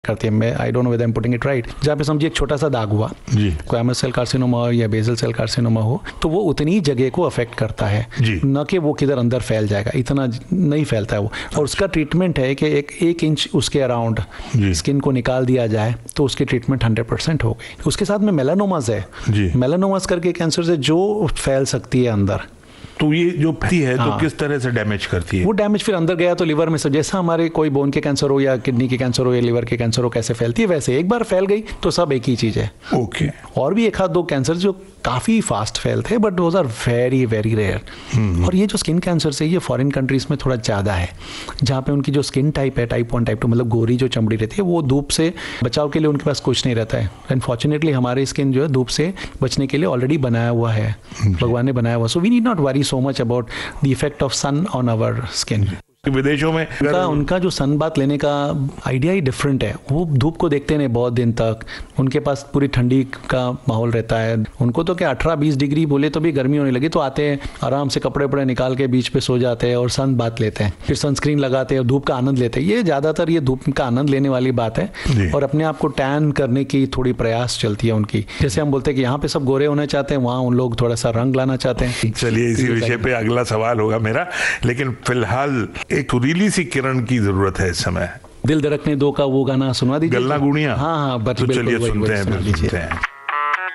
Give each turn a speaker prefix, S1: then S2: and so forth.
S1: करती है, मैं I don't know whether I am putting it right, जहाँ पे समझिए एक छोटा सा दाग हुआ, स्क्वैमस सेल कार्सिनोमा हो या बेसल सेल कार्सिनोमा हो, तो वो उतनी जगह को अफेक्ट करता है, न कि वो किधर अंदर फैल जाएगा, इतना नहीं फैलता है वो। और उसका ट्रीटमेंट है कि एक इंच उसके अराउंड स्किन को निकाल दिया जाए तो उसकी ट्रीटमेंट 100% हो गई। उसके साथ में मेलानोमास है, मेलानोमास करके कैंसर से जो फैल सकती है अंदर,
S2: तो ये जो फैलती है तो किस तरह से डैमेज करती है?
S1: वो डैमेज फिर अंदर गया तो लिवर में, सब जैसा हमारे कोई बोन के कैंसर हो या किडनी के कैंसर हो या लिवर के कैंसर हो कैसे फैलती है, वैसे एक बार फैल गई तो सब एक ही चीज है।
S2: ओके।
S1: और भी एक आध दो कैंसर जो काफी फास्ट फैलते हैं, but those are very very rare. और ये जो स्किन कैंसर से ये फॉरेन कंट्रीज में थोड़ा ज्यादा है, जहाँ पे उनकी जो स्किन टाइप है, टाइप 1 टाइप 2, मतलब गोरी जो चमड़ी रहती है, वो धूप से बचाव के लिए उनके पास कुछ नहीं रहता है। अनफॉर्चुनेटली हमारी स्किन जो है धूप से बचने के लिए ऑलरेडी बनाया हुआ है, भगवान ने बनाया हुआ। So we need not worry so much about the effect of sun on our skin.
S2: विदेशों में
S1: उनका जो सन बात लेने का आइडिया ही डिफरेंट है। वो धूप को देखते नहीं बहुत दिन तक, उनके पास पूरी ठंडी का माहौल रहता है। उनको तो क्या 18-20 डिग्री बोले तो भी गर्मी होने लगी तो आते हैं, आराम से कपड़े वपड़े निकाल के बीच पे सो जाते हैं और सन बात लेते हैं, फिर सनस्क्रीन लगाते हैं और धूप का आनंद लेते हैं। ये ज्यादातर ये धूप का आनंद लेने वाली बात है और अपने आप को टैन करने की थोड़ी प्रयास चलती है उनकी। जैसे हम बोलते हैं कि यहाँ पे सब गोरे होना चाहते हैं, वहाँ उन लोग थोड़ा सा रंग लाना चाहते हैं।
S2: चलिए इसी विषय पे अगला सवाल होगा मेरा, लेकिन फिलहाल एक सुरीली सी किरण की जरूरत है इस समय।
S1: दिल धड़कने दो का वो गाना सुनवा दीजिए,
S2: गल्ला गुड़िया।
S1: हाँ,
S2: तो चलिए सुनते हैं।